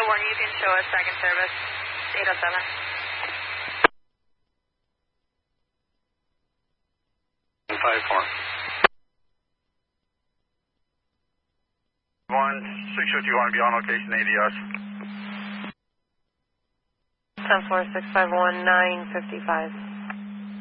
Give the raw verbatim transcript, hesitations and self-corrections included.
one, you can show us second service, eight oh seven. five four. One, six fifty-one, be on location, A D S. ten four, six five one, nine fifty-five.